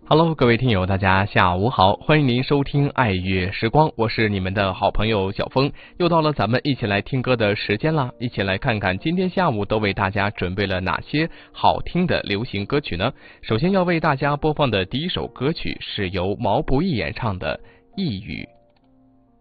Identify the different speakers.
Speaker 1: Hello，各位听友，大家下午好，欢迎您收听爱乐时光，我是你们的好朋友小峰，又到了咱们一起来听歌的时间啦，一起来看看今天下午都为大家准备了哪些好听的流行歌曲呢？首先要为大家播放的第一首歌曲是由毛不易演唱的《一语》。